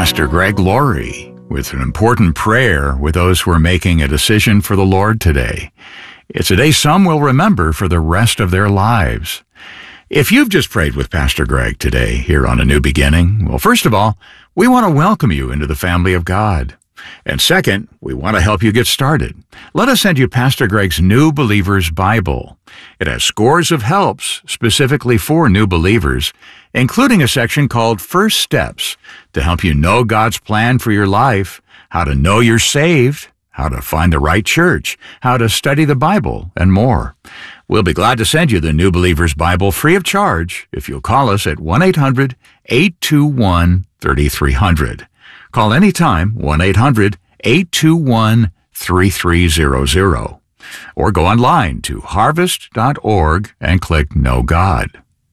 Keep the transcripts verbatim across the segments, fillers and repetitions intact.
Pastor Greg Laurie with an important prayer with those who are making a decision for the Lord today. It's a day some will remember for the rest of their lives. If you've just prayed with Pastor Greg today here on A New Beginning, well, first of all, we want to welcome you into the family of God. And second, we want to help you get started. Let us send you Pastor Greg's New Believers Bible. It has scores of helps specifically for new believers, including a section called First Steps to help you know God's plan for your life, how to know you're saved, how to find the right church, how to study the Bible, and more. We'll be glad to send you the New Believers Bible free of charge if you'll call us at one eight hundred, eight two one, three three zero zero. Call anytime, one eight hundred, eight two one, three three zero zero. Or go online to harvest dot org and click Know God.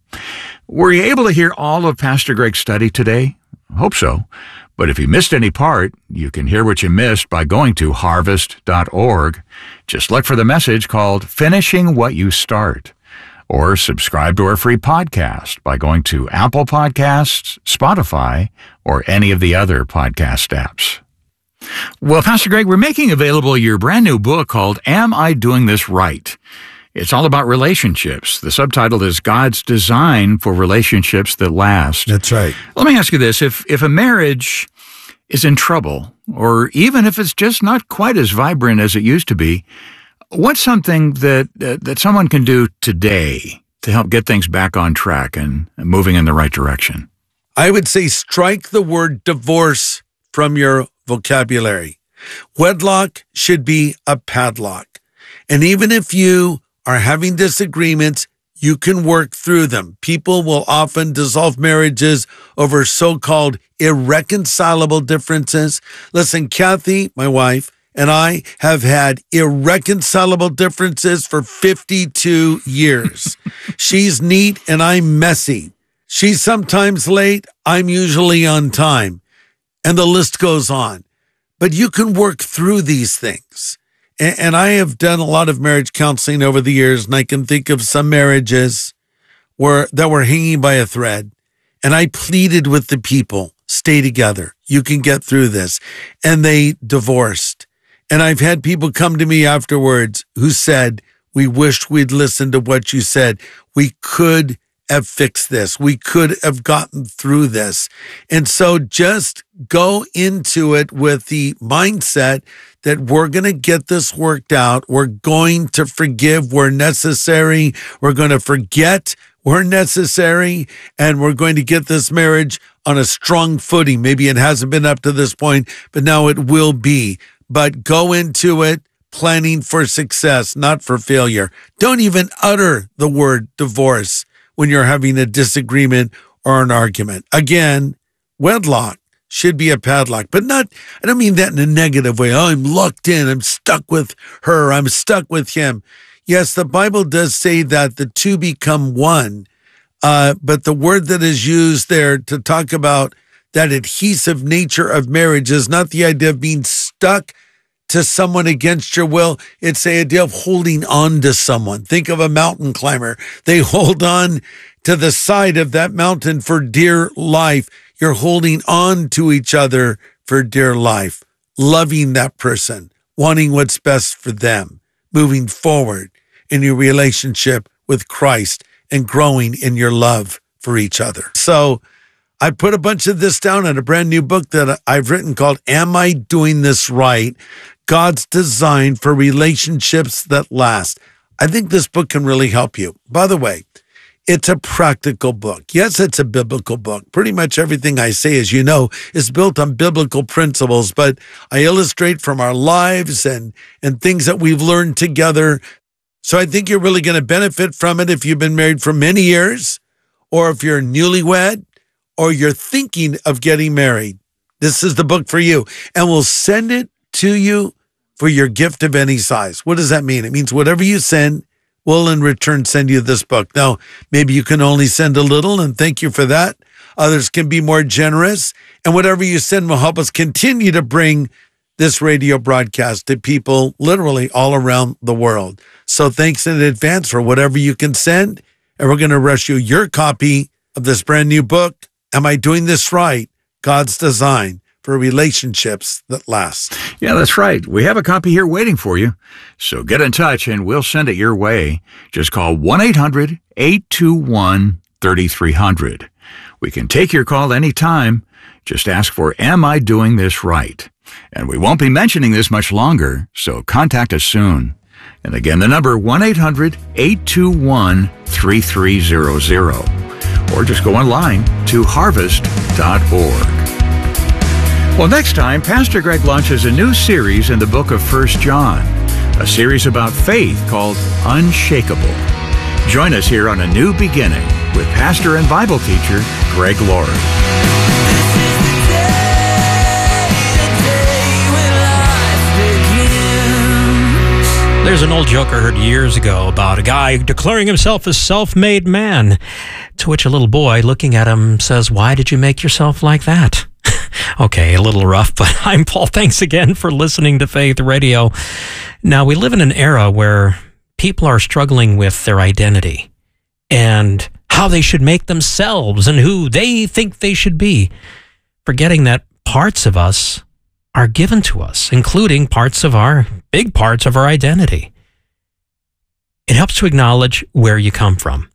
Were you able to hear all of Pastor Greg's study today? Hope so. But if you missed any part, you can hear what you missed by going to harvest dot org. Just look for the message called Finishing What You Start. Or subscribe to our free podcast by going to Apple Podcasts, Spotify, or any of the other podcast apps. Well, Pastor Greg, we're making available your brand new book called Am I Doing This Right? It's all about relationships. The subtitle is God's Design for Relationships That Last. That's right. Let me ask you this. If, if a marriage is in trouble, or even if it's just not quite as vibrant as it used to be, what's something that uh, that someone can do today to help get things back on track and moving in the right direction? I would say strike the word divorce from your vocabulary. Wedlock should be a padlock. And even if you are having disagreements, you can work through them. People will often dissolve marriages over so-called irreconcilable differences. Listen, Kathy, my wife, and I have had irreconcilable differences for fifty-two years. She's neat and I'm messy. She's sometimes late. I'm usually on time. And the list goes on. But you can work through these things. And, and I have done a lot of marriage counseling over the years, and I can think of some marriages where that were hanging by a thread. And I pleaded with the people, stay together. You can get through this. And they divorced. And I've had people come to me afterwards who said, we wished we'd listened to what you said. We could have fixed this. We could have gotten through this. And so just go into it with the mindset that we're going to get this worked out. We're going to forgive where necessary. We're going to forget where necessary. And we're going to get this marriage on a strong footing. Maybe it hasn't been up to this point, but now it will be. But go into it planning for success, not for failure. Don't even utter the word divorce when you're having a disagreement or an argument. Again, wedlock should be a padlock, but not, I don't mean that in a negative way. Oh, I'm locked in. I'm stuck with her. I'm stuck with him. Yes, the Bible does say that the two become one, uh, but the word that is used there to talk about that adhesive nature of marriage is not the idea of being stuck to someone against your will. It's the idea of holding on to someone. Think of a mountain climber. They hold on to the side of that mountain for dear life. You're holding on to each other for dear life, loving that person, wanting what's best for them, moving forward in your relationship with Christ and growing in your love for each other. So I put a bunch of this down in a brand new book that I've written called Am I Doing This Right? God's Design for Relationships That Last. I think this book can really help you. By the way, it's a practical book. Yes, it's a biblical book. Pretty much everything I say, as you know, is built on biblical principles, but I illustrate from our lives and, and things that we've learned together. So I think you're really going to benefit from it if you've been married for many years, or if you're newlywed, or you're thinking of getting married. This is the book for you. And we'll send it to you for your gift of any size. What does that mean? It means whatever you send, we'll in return send you this book. Now, maybe you can only send a little, and thank you for that. Others can be more generous. And whatever you send will help us continue to bring this radio broadcast to people literally all around the world. So thanks in advance for whatever you can send. And we're going to rush you your copy of this brand new book, Am I Doing This Right? God's Design for relationships that last. Yeah, that's right. We have a copy here waiting for you. So get in touch and we'll send it your way. Just call one eight hundred eight two one thirty-three hundred. We can take your call anytime. Just ask for, am I doing this right? And we won't be mentioning this much longer, so contact us soon. And again, the number one eight hundred eight two one three three zero zero. Or just go online to harvest dot org. Well, next time, Pastor Greg launches a new series in the book of First John, a series about faith called Unshakable. Join us here on A New Beginning with pastor and Bible teacher Greg Laurie. There's an old joke I heard years ago about a guy declaring himself a self-made man, to which a little boy looking at him says, "Why did you make yourself like that?" Okay, a little rough, but I'm Paul. Thanks again for listening to Faith Radio. Now, we live in an era where people are struggling with their identity and how they should make themselves and who they think they should be, forgetting that parts of us are given to us, including parts of our, big parts of our identity. It helps to acknowledge where you come from.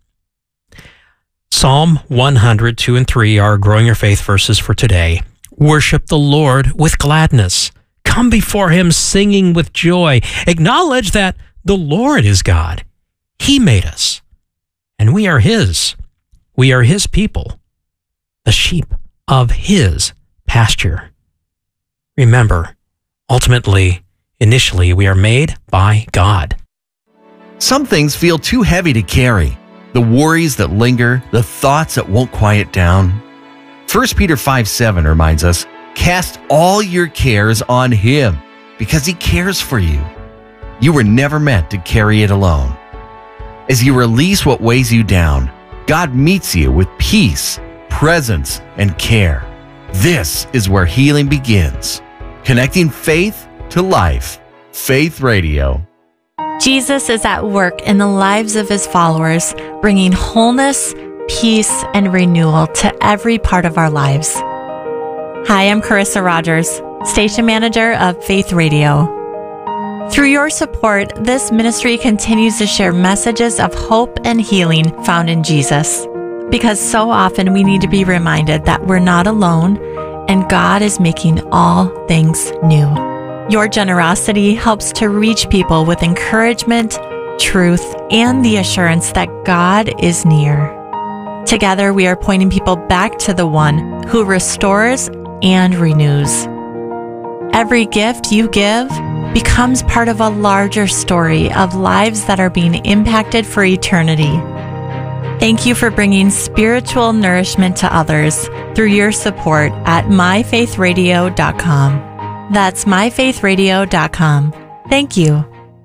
Psalm one hundred, two and three are Growing Your Faith verses for today. Worship the Lord with gladness. Come before him singing with joy. Acknowledge that the Lord is God. He made us, and we are his. We are his people, the sheep of his pasture. Remember, ultimately, initially, we are made by God. Some things feel too heavy to carry. The worries that linger, the thoughts that won't quiet down. First Peter five seven reminds us, cast all your cares on him because he cares for you. You were never meant to carry it alone. As you release what weighs you down, God meets you with peace, presence, and care. This is where healing begins. Connecting faith to life. Faith Radio. Jesus is at work in the lives of his followers, bringing wholeness, peace, and renewal to every part of our lives. Hi, I'm Carissa Rogers, station manager of Faith Radio. Through your support, this ministry continues to share messages of hope and healing found in Jesus. Because so often we need to be reminded that we're not alone and God is making all things new. Your generosity helps to reach people with encouragement, truth, and the assurance that God is near. Together, we are pointing people back to the one who restores and renews. Every gift you give becomes part of a larger story of lives that are being impacted for eternity. Thank you for bringing spiritual nourishment to others through your support at my faith radio dot com. That's my faith radio dot com. Thank you.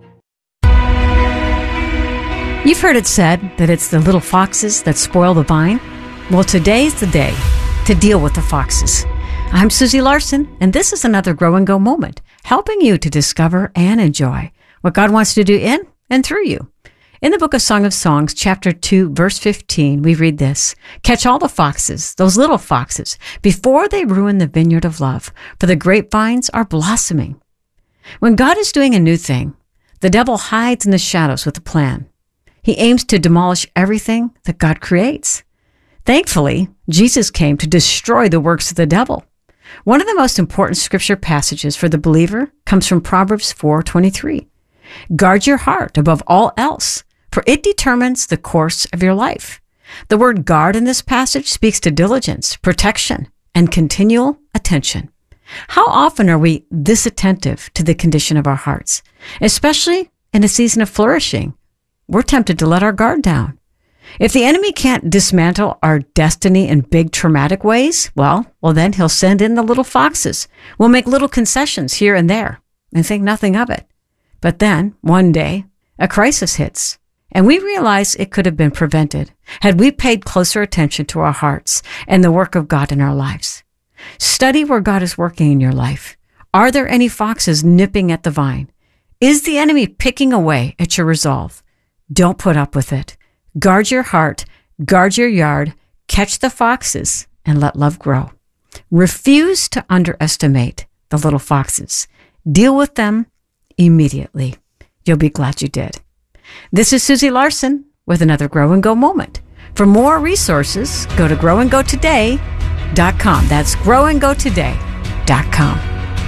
You've heard it said that it's the little foxes that spoil the vine. Well, today's the day to deal with the foxes. I'm Susie Larson, and this is another Grow and Go moment, helping you to discover and enjoy what God wants to do in and through you. In the book of Song of Songs, chapter two, verse fifteen, we read this, "Catch all the foxes, those little foxes, before they ruin the vineyard of love, for the grapevines are blossoming." When God is doing a new thing, the devil hides in the shadows with a plan. He aims to demolish everything that God creates. Thankfully, Jesus came to destroy the works of the devil. One of the most important scripture passages for the believer comes from Proverbs four twenty-three. Guard your heart above all else, for it determines the course of your life. The word guard in this passage speaks to diligence, protection, and continual attention. How often are we this attentive to the condition of our hearts? Especially in a season of flourishing, we're tempted to let our guard down. If the enemy can't dismantle our destiny in big traumatic ways, well, well, then he'll send in the little foxes. We'll make little concessions here and there and think nothing of it. But then, one day, a crisis hits, and we realize it could have been prevented had we paid closer attention to our hearts and the work of God in our lives. Study where God is working in your life. Are there any foxes nipping at the vine? Is the enemy picking away at your resolve? Don't put up with it. Guard your heart, guard your yard, catch the foxes, and let love grow. Refuse to underestimate the little foxes. Deal with them immediately. You'll be glad you did. This is Susie Larson with another Grow and Go moment. For more resources, go to grow and go today dot com. That's grow and go today dot com.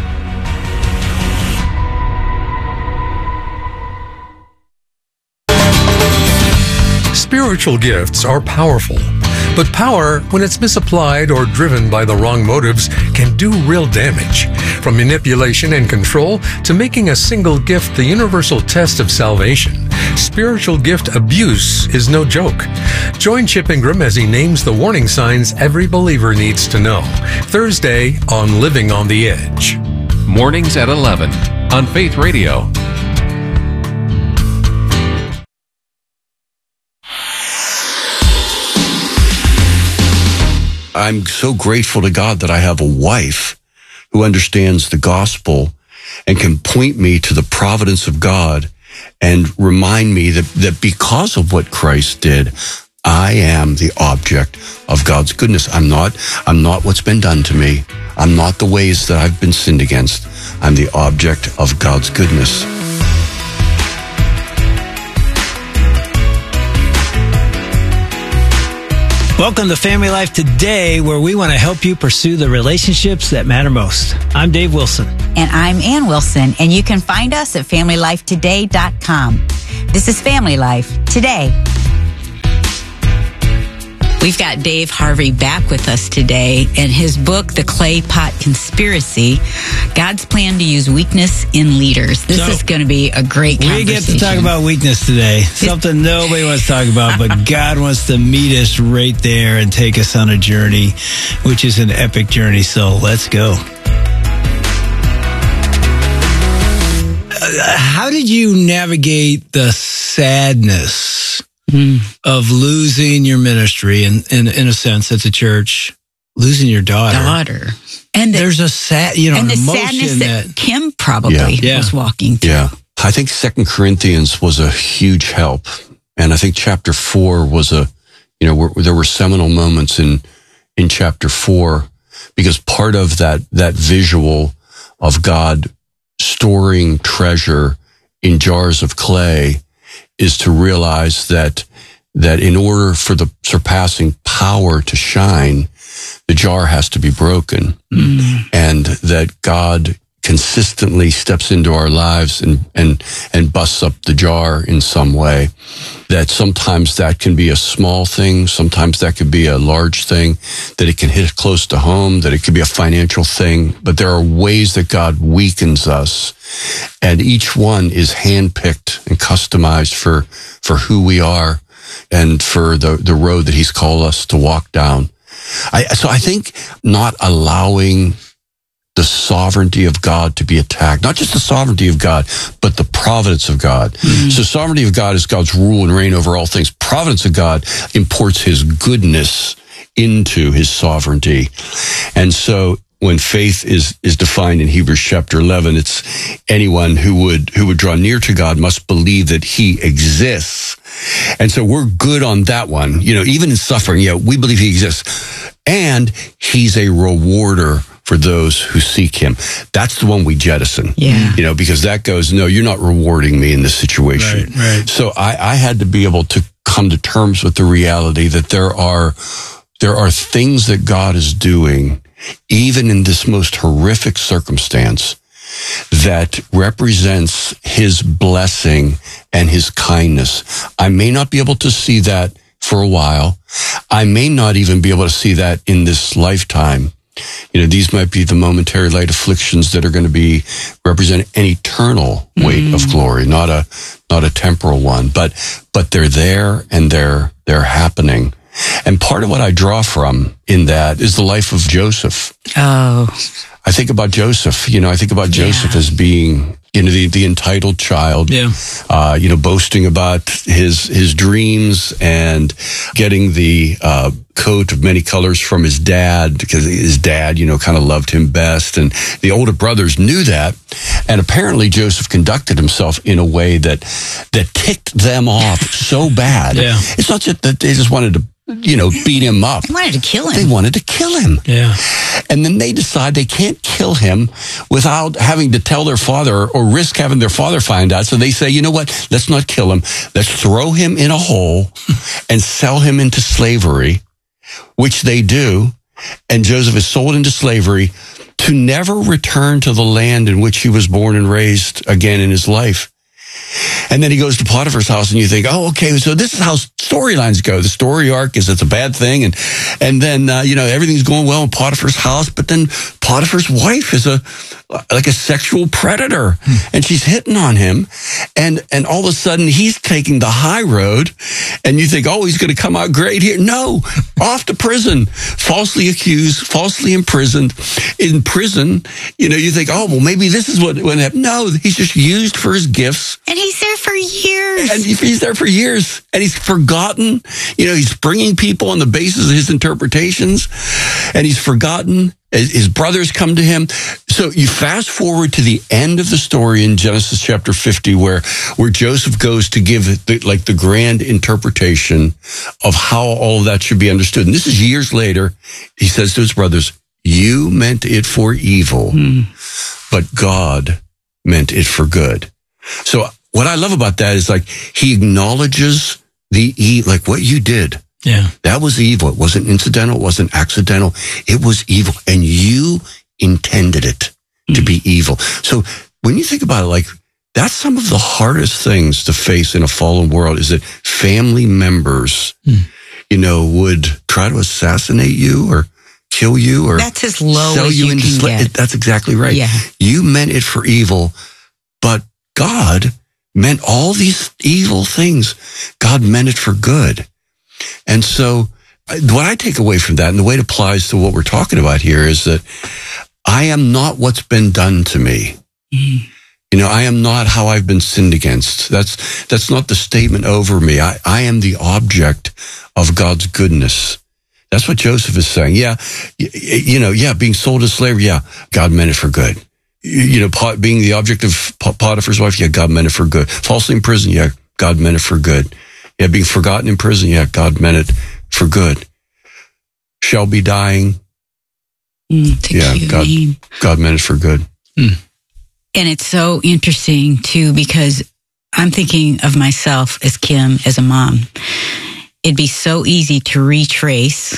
Spiritual gifts are powerful, but power, when it's misapplied or driven by the wrong motives, can do real damage. From manipulation and control to making a single gift the universal test of salvation, spiritual gift abuse is no joke. Join Chip Ingram as he names the warning signs every believer needs to know. Thursday on Living on the Edge. Mornings at eleven on Faith Radio. I'm so grateful to God that I have a wife who understands the gospel and can point me to the providence of God and remind me that, that because of what Christ did, I am the object of God's goodness. I'm not, I'm not what's been done to me. I'm not the ways that I've been sinned against. I'm the object of God's goodness. Welcome to Family Life Today, where we want to help you pursue the relationships that matter most. I'm Dave Wilson. And I'm Ann Wilson, and you can find us at family life today dot com. This is Family Life Today. We've got Dave Harvey back with us today, and his book, The Clay Pot Conspiracy, God's Plan to Use Weakness in Leaders. This so, is going to be a great conversation. We get to talk about weakness today, something nobody wants to talk about, but God wants to meet us right there and take us on a journey, which is an epic journey, so let's go. Uh, how did you navigate the sadness Mm. of losing your ministry, and in, in, in a sense, at the church, losing your daughter? Daughter. And the, there's a sad, you know, and an the emotion sadness that, that Kim probably yeah. was walking through. Yeah. I think Second Corinthians was a huge help. And I think chapter four was a, you know, where, where there were seminal moments in, in chapter four, because part of that, that visual of God storing treasure in jars of clay is to realize that, that in order for the surpassing power to shine, the jar has to be broken. Mm. And that God consistently steps into our lives and, and, and busts up the jar in some way. That sometimes that can be a small thing. Sometimes that could be a large thing, that it can hit close to home, that it could be a financial thing. But there are ways that God weakens us, and each one is handpicked and customized for, for who we are and for the, the road that he's called us to walk down. I, so I think not allowing the sovereignty of God to be attacked, not just the sovereignty of God, but the providence of God. Mm-hmm. So sovereignty of God is God's rule and reign over all things. Providence of God imports his goodness into his sovereignty. And so when faith is, is defined in Hebrews chapter eleven, it's anyone who would, who would draw near to God must believe that he exists. And so we're good on that one. You know, even in suffering, yeah, we believe he exists. And he's a rewarder for those who seek him. That's the one we jettison. Yeah. You know, because that goes, no, you're not rewarding me in this situation. Right, right. So I, I had to be able to come to terms with the reality that there are, there are things that God is doing, even in this most horrific circumstance, that represents his blessing and his kindness. I may not be able to see that for a while. I may not even be able to see that in this lifetime. You know, these might be the momentary light afflictions that are going to be represent an eternal weight mm. of glory, not a not a temporal one. But but they're there and they're they're happening. And part of what I draw from in that is the life of Joseph. Oh. I think about Joseph, you know, I think about yeah. Joseph as being, you know, the, the entitled child, yeah. uh, you know, boasting about his, his dreams and getting the, uh, coat of many colors from his dad, because his dad, you know, kind of loved him best. And the older brothers knew that. And apparently Joseph conducted himself in a way that, that ticked them off so bad. Yeah. It's not just that they just wanted to, you know, beat him up. They wanted to kill him. They wanted to kill him. Yeah. And then they decide they can't kill him without having to tell their father or risk having their father find out. So they say, you know what? Let's not kill him. Let's throw him in a hole and sell him into slavery, which they do. And Joseph is sold into slavery to never return to the land in which he was born and raised again in his life. And then he goes to Potiphar's house, and you think, oh, okay, so this is how storylines go. The story arc is it's a bad thing, and and then, uh, you know, everything's going well in Potiphar's house, but then Potiphar's wife is a like a sexual predator, hmm. and she's hitting on him, and and all of a sudden he's taking the high road, and you think, oh, he's going to come out great here. No, off to prison, falsely accused, falsely imprisoned. In prison, you know, you think, oh, well, maybe this is what, what happened. No, he's just used for his gifts. And he's there for years. And he's there for years. And he's forgotten. You know, he's bringing people on the basis of his interpretations. And he's forgotten. His brothers come to him. So you fast forward to the end of the story in Genesis chapter fifty, where, where Joseph goes to give the, like the grand interpretation of how all of that should be understood. And this is years later. He says to his brothers, you meant it for evil, hmm. but God meant it for good. So what I love about that is like he acknowledges the e like what you did. Yeah. That was evil. It wasn't incidental. It wasn't accidental. It was evil. And you intended it to be evil. So when you think about it, like that's some of the hardest things to face in a fallen world is that family members, mm. you know, would try to assassinate you or kill you or that's as low sell as you, you into can sla- get. That's exactly right. Yeah. You meant it for evil, but God meant all these evil things. God meant it for good. And so what I take away from that, and the way it applies to what we're talking about here, is that I am not what's been done to me. Mm. You know, I am not how I've been sinned against. That's that's not the statement over me. I, I am the object of God's goodness. That's what Joseph is saying. Yeah, you, you know, yeah, being sold as slavery, yeah, God meant it for good. You, you know, pot, being the object of Potiphar's wife, yeah, God meant it for good. Falsely in prison, yeah, God meant it for good. Yeah, being forgotten in prison, yeah, God meant it for good. Shelby dying, mm, yeah, God, God meant it for good. Mm. And it's so interesting, too, because I'm thinking of myself as Kim, as a mom. It'd be so easy to retrace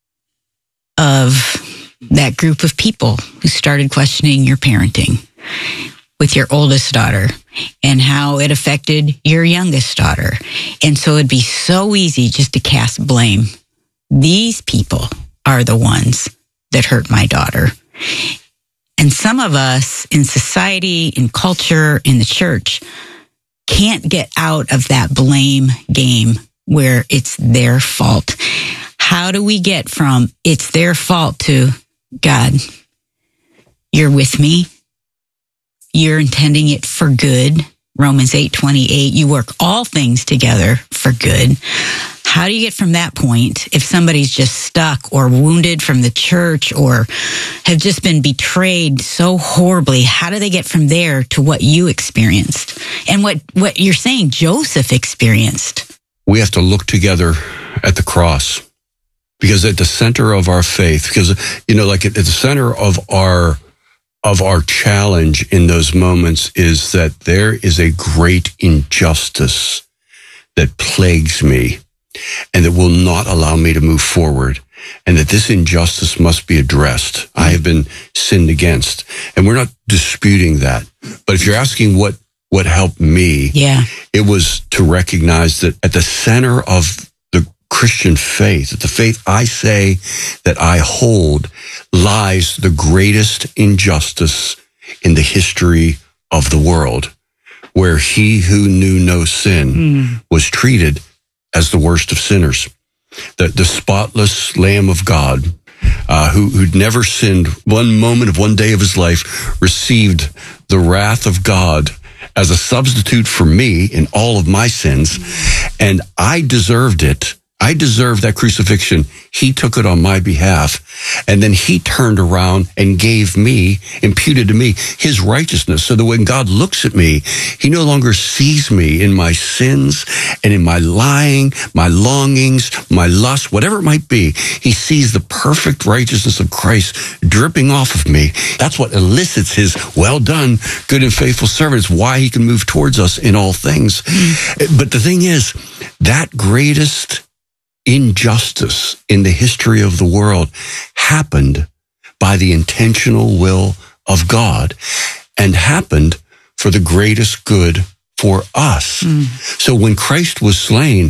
of that group of people who started questioning your parenting with your oldest daughter and how it affected your youngest daughter. And so it'd be so easy just to cast blame. These people are the ones that hurt my daughter. And some of us in society, in culture, in the church, can't get out of that blame game where it's their fault. How do we get from it's their fault to God, you're with me, you're intending it for good, Romans eight twenty-eight, you work all things together for good. How do you get from that point if somebody's just stuck or wounded from the church or have just been betrayed so horribly? How do they get from there to what you experienced and what, what you're saying Joseph experienced? We have to look together at the cross, because at the center of our faith, because, you know, like at the center of our of our challenge in those moments is that there is a great injustice that plagues me and that will not allow me to move forward, and that this injustice must be addressed. Mm-hmm. I have been sinned against, and we're not disputing that. But if you're asking what what helped me, yeah, it was to recognize that at the center of the Christian faith, at the faith I say that I hold, lies the greatest injustice in the history of the world, where he who knew no sin mm. was treated as the worst of sinners. The, the spotless Lamb of God, uh, who, who'd never sinned one moment of one day of his life, received the wrath of God as a substitute for me in all of my sins. And I deserved it. I deserved that crucifixion. He took it on my behalf. And then he turned around and gave me, imputed to me, his righteousness. So that when God looks at me, he no longer sees me in my sins and in my lying, my longings, my lust, whatever it might be. He sees the perfect righteousness of Christ dripping off of me. That's what elicits his well done, good and faithful servant. It's why he can move towards us in all things. But the thing is, that greatest injustice in the history of the world happened by the intentional will of God and happened for the greatest good for us. Mm. So when Christ was slain,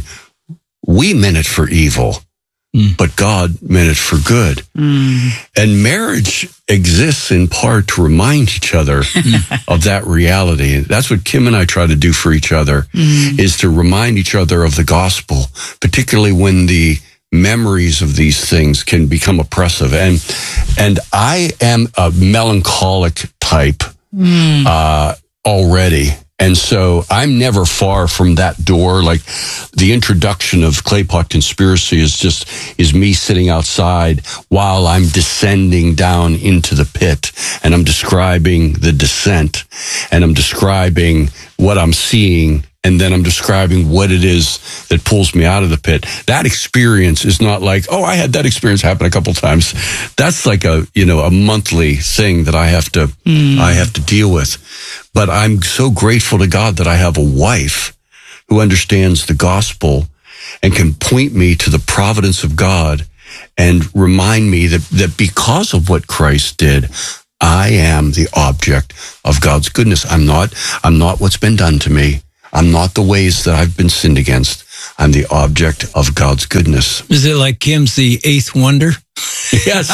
we meant it for evil, mm. but God meant it for good. Mm. And marriage exists in part to remind each other of that reality. That's what Kim and I try to do for each other, mm. is to remind each other of the gospel, particularly when the memories of these things can become oppressive. And and I am a melancholic type mm. uh, already. And so I'm never far from that door. Like the introduction of Claypot Conspiracy is just, is me sitting outside while I'm descending down into the pit. And I'm describing the descent. And I'm describing what I'm seeing. And then I'm describing what it is that pulls me out of the pit. That experience is not like, oh, I had that experience happen a couple times. That's like a, you know, a monthly thing that I have to, mm. I have to deal with. But I'm so grateful to God that I have a wife who understands the gospel and can point me to the providence of God and remind me that, that because of what Christ did, I am the object of God's goodness. I'm not, I'm not what's been done to me. I'm not the ways that I've been sinned against. I'm the object of God's goodness. Is it like Kim's the eighth wonder? Yes.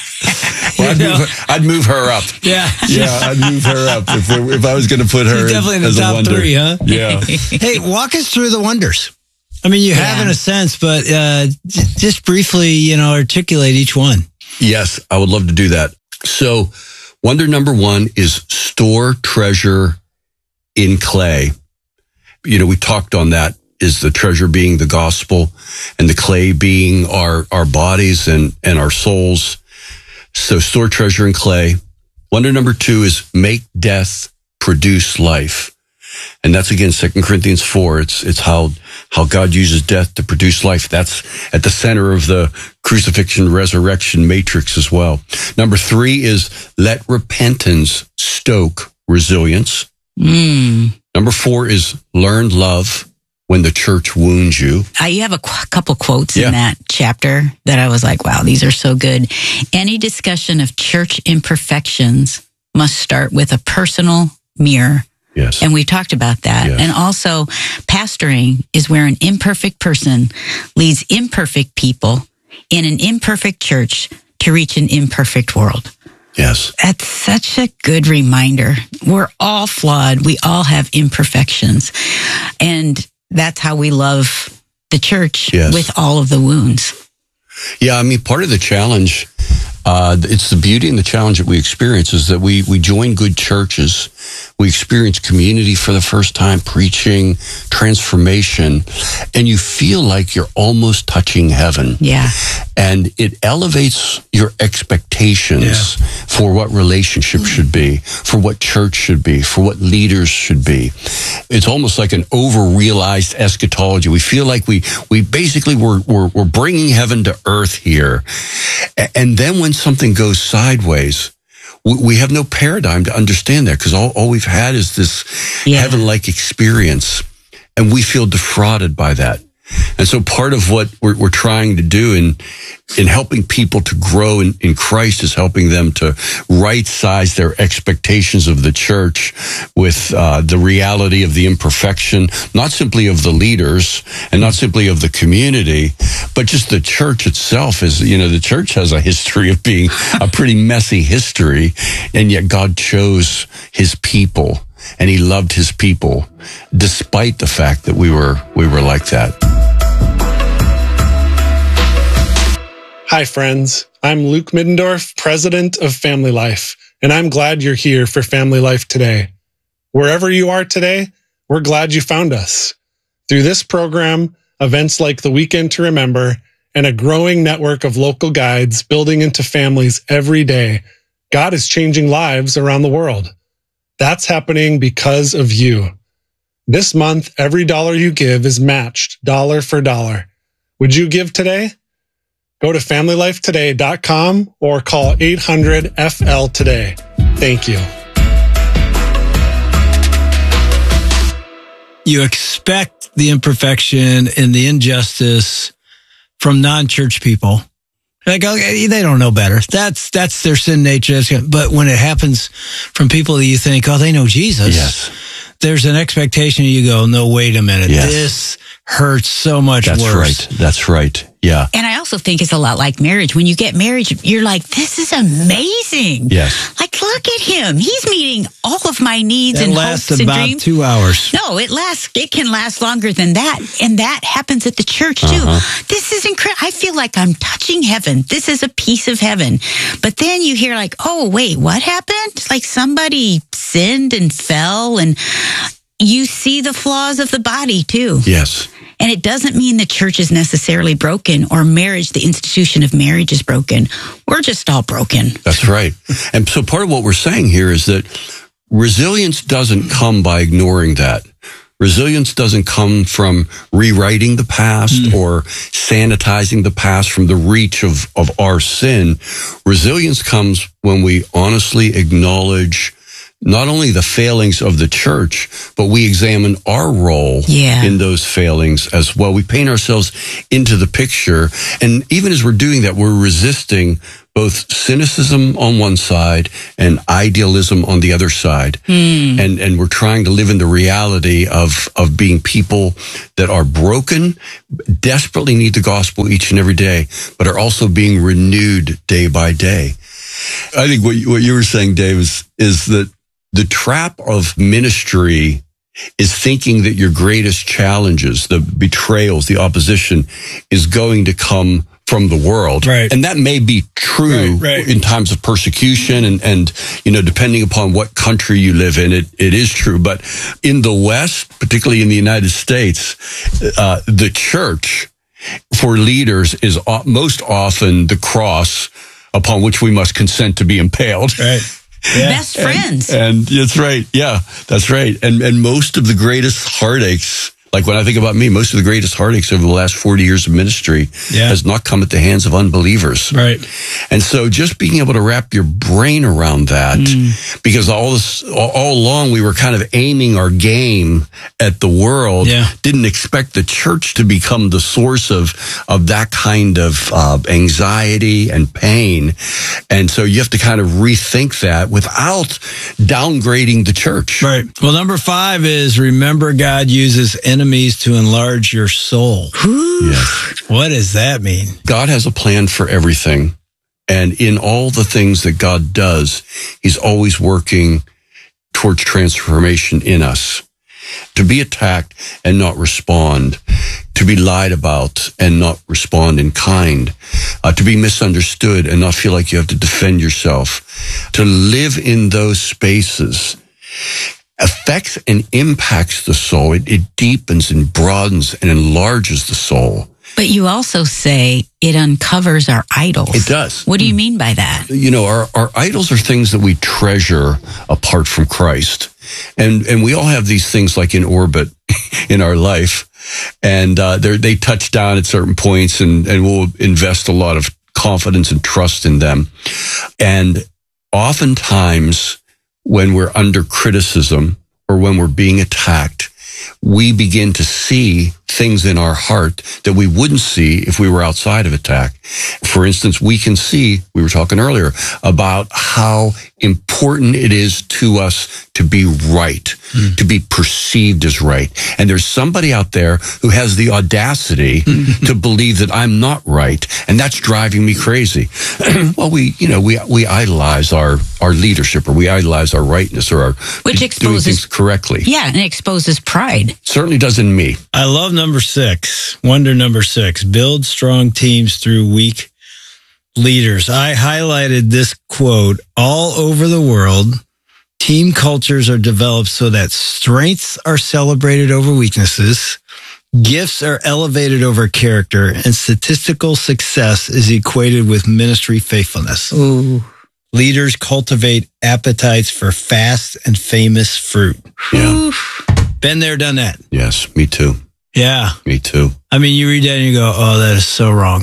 Well, I'd, move her, I'd move her up. Yeah. Yeah, I'd move her up if, if I was going to put her She's definitely in the as top a wonder. three, huh? Yeah. Hey, walk us through the wonders. I mean, you yeah. have in a sense, but uh, j- just briefly, you know, articulate each one. Yes, I would love to do that. So, wonder number one is store treasure in clay. You know, we talked on that, is the treasure being the gospel and the clay being our, our bodies and, and our souls. So store treasure in clay. Wonder number two is make death produce life. And that's again, Second Corinthians four. It's, it's how, how God uses death to produce life. That's at the center of the crucifixion, resurrection matrix as well. Number three is let repentance stoke resilience. Mm. Number four is learn love when the church wounds you. Uh, you have a qu- couple quotes yeah. in that chapter that I was like, wow, these are so good. Any discussion of church imperfections must start with a personal mirror. Yes. And we talked about that. Yes. And also, pastoring is where an imperfect person leads imperfect people in an imperfect church to reach an imperfect world. Yes. That's such a good reminder. We're all flawed. We all have imperfections. And that's how we love the church yes. with all of the wounds. Yeah, I mean, part of the challenge, uh, it's the beauty and the challenge that we experience is that we, we join good churches. We experience community for the first time, preaching, transformation, and you feel like you're almost touching heaven. Yeah. And it elevates your expectations yeah. for what relationship should be, for what church should be, for what leaders should be. It's almost like an over-realized eschatology. We feel like we we basically we're, we're, we're bringing heaven to earth here. And then when something goes sideways, we have no paradigm to understand that because all, all we've had is this yeah. heaven-like experience, and we feel defrauded by that. And so part of what we're, we're trying to do in in helping people to grow in, in Christ is helping them to right-size their expectations of the church with uh, the reality of the imperfection, not simply of the leaders and not simply of the community, but just the church itself. Is, you know, the church has a history of being a pretty messy history, and yet God chose his people. And he loved his people, despite the fact that we were we were like that. Hi, friends. I'm Luke Middendorf, president of Family Life, and I'm glad you're here for Family Life today. Wherever you are today, we're glad you found us. Through this program, events like the Weekend to Remember, and a growing network of local guides building into families every day, God is changing lives around the world. That's happening because of you. This month, every dollar you give is matched dollar for dollar. Would you give today? Go to family life today dot com or call eight hundred F L today. Thank you. You expect the imperfection and the injustice from non-church people. Like, okay, they don't know better. That's that's their sin nature. But when it happens from people that you think, oh, they know Jesus, Yes. there's an expectation. You go, no, wait a minute. Yes. This hurts so much That's worse. right. That's right. Yeah. And I also think it's a lot like marriage. When you get married, you're like, this is amazing. Yes. Like, look at him. He's meeting all of my needs That and lasts hopes and about dreams. two hours. No, it lasts. It can last longer than that. And that happens at the church too. Uh-huh. This is incredible. I feel like I'm touching heaven. This is a piece of heaven. But then you hear like, oh, wait, what happened? Like somebody sinned and fell, and you see the flaws of the body too. Yes. And it doesn't mean the church is necessarily broken or marriage, the institution of marriage is broken. We're just all broken. That's right. And so part of what we're saying here is that resilience doesn't come by ignoring that. Resilience doesn't come from rewriting the past mm. or sanitizing the past from the reach of, of our sin. Resilience comes when we honestly acknowledge not only the failings of the church, but we examine our role yeah. in those failings as well. We paint ourselves into the picture. And even as we're doing that, we're resisting both cynicism on one side and idealism on the other side. Mm. And, and we're trying to live in the reality of, of being people that are broken, desperately need the gospel each and every day, but are also being renewed day by day. I think what you, what you were saying, Dave, is, is that the trap of ministry is thinking that your greatest challenges, the betrayals, the opposition, is going to come from the world. Right. And that may be true right, right. in times of persecution and, and, you know, depending upon what country you live in, it, it is true. But in the West, particularly in the United States, uh, the church for leaders is most often the cross upon which we must consent to be impaled. Right. Yeah. Best friends. And, and that's right. Yeah, that's right. And and most of the greatest heartaches, like when I think about me, most of the greatest heartaches over the last forty years of ministry yeah. has not come at the hands of unbelievers. Right. And so just being able to wrap your brain around that, mm. because all this, all, all along we were kind of aiming our game at the world, yeah. didn't expect the church to become the source of, of that kind of uh, anxiety and pain. And so you have to kind of rethink that without downgrading the church. Right. Well, number five is remember God uses enemies to enlarge your soul. Yes. What does that mean? God has a plan for everything. And in all the things that God does, he's always working towards transformation in us. To be attacked and not respond, to be lied about and not respond in kind, uh, to be misunderstood and not feel like you have to defend yourself, to live in those spaces affects and impacts the soul. It, it deepens and broadens and enlarges the soul. But you also say it uncovers our idols. It does. What do you mean by that? You know, our, our idols are things that we treasure apart from Christ. And and we all have these things like in orbit in our life. And uh, they touch down at certain points and, and we'll invest a lot of confidence and trust in them. And oftentimes when we're under criticism or when we're being attacked, we begin to see things in our heart that we wouldn't see if we were outside of attack. For instance, we can see, we were talking earlier, about how important it is to us to be right, mm. to be perceived as right. And there's somebody out there who has the audacity to believe that I'm not right, and that's driving me crazy. Well, we, you know, we we idolize our, our leadership, or we idolize our rightness, or our Which doing exposes, things correctly. Yeah, and it exposes pride. Certainly does in me. I love number six. Wonder number six. Build strong teams through weak leaders. I highlighted this quote all over the world. Team cultures are developed so that strengths are celebrated over weaknesses, Gifts are elevated over character, and statistical success is equated with ministry faithfulness. Ooh. Leaders cultivate appetites for fast and famous fruit. Yeah. Been there, done that. Yes, me too. Yeah. Me too. I mean, you read that and you go, oh, that is so wrong.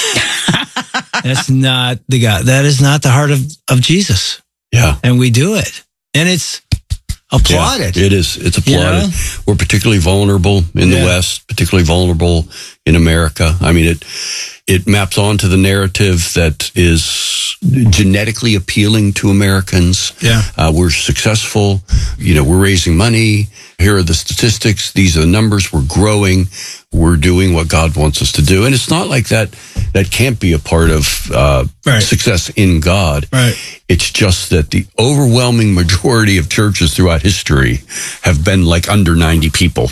That's not the God. That is not the heart of, of Jesus. Yeah. And we do it. And it's applauded. Yeah, it is. It's applauded. You know? We're particularly vulnerable in Yeah. the West, particularly vulnerable in America. I mean, it it maps onto the narrative that is genetically appealing to Americans. Yeah. Uh, we're successful. You know, we're raising money. Here are the statistics. These are the numbers. We're growing. We're doing what God wants us to do. And it's not like that that can't be a part of uh, Right. success in God. Right. It's just that the overwhelming majority of churches throughout history have been like under ninety people.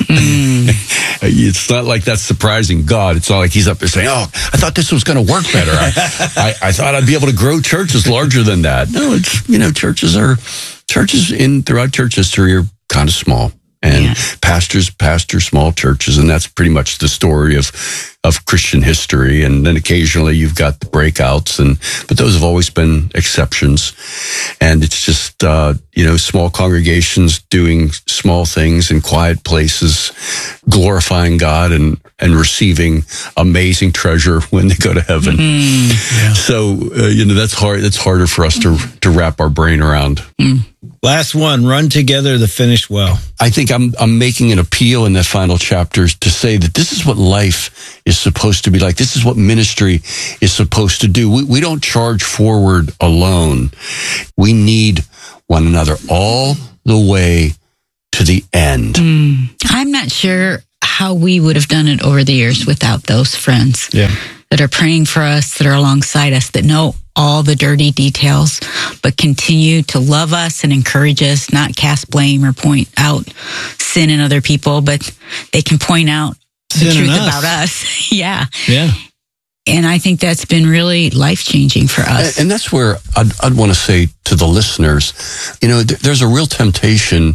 Mm. It's not like that's surprising God. It's not like he's up there saying, oh, I thought this was going to work better. I, I, I thought I'd be able to grow churches larger than that. No, it's, you know, churches are, churches in throughout church history are kind of small. And Yeah. pastors pastor small churches, and that's pretty much the story of of Christian history. And then occasionally you've got the breakouts, and but those have always been exceptions. And it's just uh, you know, small congregations doing small things in quiet places, glorifying God and and receiving amazing treasure when they go to heaven. Mm. Yeah. So uh, you know, that's hard. That's harder for us to to wrap our brain around. Mm. Last one, run together to finish well. I think I'm I'm making an appeal in the final chapters to say that this is what life is supposed to be like. This is what ministry is supposed to do. We, we don't charge forward alone. We need one another all the way to the end. Mm. I'm not sure how we would have done it over the years without those friends Yeah. that are praying for us, that are alongside us, that know all the dirty details, but continue to love us and encourage us, not cast blame or point out sin in other people, but they can point out the Sin in truth us. about us. Yeah. Yeah. And I think that's been really life-changing for us. And that's where I'd, I'd want to say to the listeners, you know, th- there's a real temptation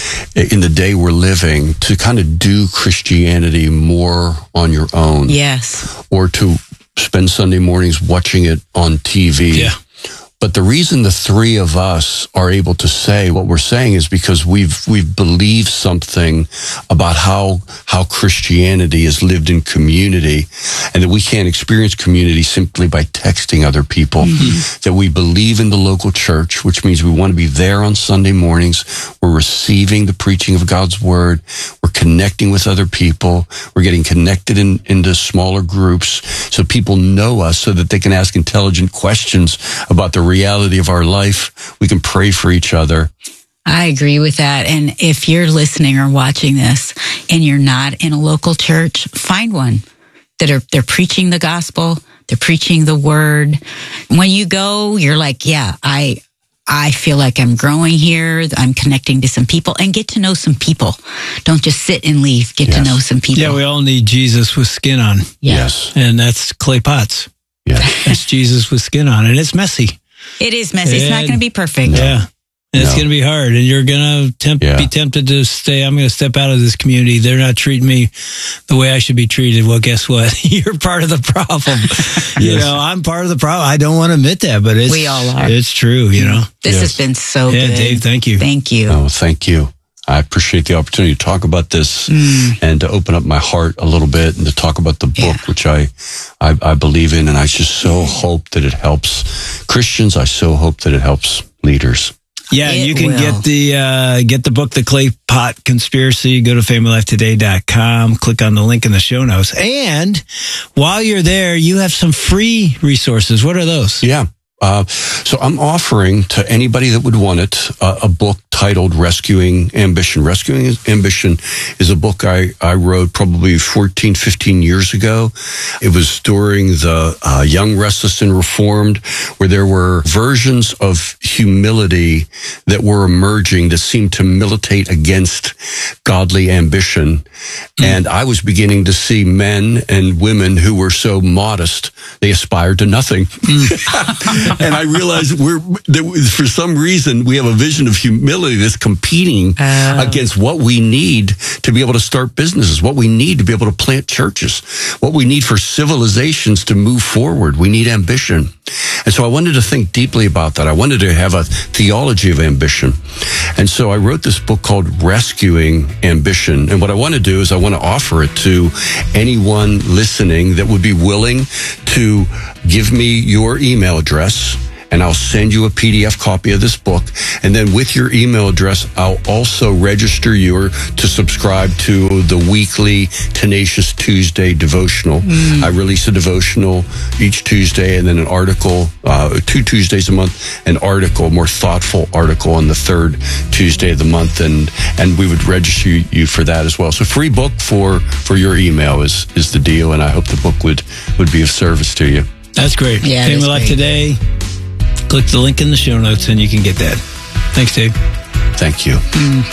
in the day we're living to kind of do Christianity more on your own. Yes. Or to spend Sunday mornings watching it on T V. Yeah. But the reason the three of us are able to say what we're saying is because we've we've believed something about how how Christianity is lived in community, and that we can't experience community simply by texting other people. Mm-hmm. That we believe in the local church, which means we want to be there on Sunday mornings. We're receiving the preaching of God's word. We're connecting with other people. We're getting connected in, into smaller groups so people know us, so that they can ask intelligent questions about the reality of our life. We can pray for each other. I agree with that. And if you're listening or watching this and you're not in a local church, find one that are they're preaching the gospel, they're preaching the word. When you go, you're like, yeah, I I feel like I'm growing here. I'm connecting to some people, and get to know some people. Don't just sit and leave. Get Yes. to know some people. Yeah, we all need Jesus with skin on. Yeah. Yes. And that's clay pots. Yeah. That's Jesus with skin on. And it's messy. It is messy. It's not And- going to be perfect. Yeah. And it's No. going to be hard. And you're going to tempt, Yeah. be tempted to stay. I'm going to step out of this community. They're not treating me the way I should be treated. Well, guess what? You're part of the problem. You know, I'm part of the problem. I don't want to admit that, but it's, We all are. It's true, you know? This Yes. has been so Yeah, good. Dave, thank you. Thank you. Oh, thank you. I appreciate the opportunity to talk about this Mm. and to open up my heart a little bit and to talk about the book, Yeah. which I, I, I believe in. And I just so hope that it helps Christians. I so hope that it helps leaders. Yeah, It you can will. get the uh, get the book, The Clay Pot Conspiracy. Go to family life today dot com. Click on the link in the show notes. And while you're there, you have some free resources. What are those? Yeah. Uh, so I'm offering to anybody that would want it uh, a book titled Rescuing Ambition. Rescuing Ambition is a book I, I wrote probably fourteen, fifteen years ago. It was during the uh, Young, Restless, and Reformed, where there were versions of humility that were emerging that seemed to militate against godly ambition. Mm. And I was beginning to see men and women who were so modest, they aspired to nothing. Mm. And I realized we're, that for some reason, we have a vision of humility accountability that's competing Uh. against what we need to be able to start businesses, what we need to be able to plant churches, what we need for civilizations to move forward. We need ambition. And so I wanted to think deeply about that. I wanted to have a theology of ambition. And so I wrote this book called Rescuing Ambition. And what I want to do is I want to offer it to anyone listening that would be willing to give me your email address, and I'll send you a P D F copy of this book. And then with your email address, I'll also register you to subscribe to the weekly Tenacious Tuesday devotional. Mm. I release a devotional each Tuesday, and then an article, uh, two Tuesdays a month, an article, more thoughtful article on the third Tuesday of the month. And, and we would register you for that as well. So free book for, for your email is, is the deal. And I hope the book would, would be of service to you. That's great. Yeah, Family Life Today. Click the link in the show notes and you can get that. Thanks, Dave. Thank you. Mm,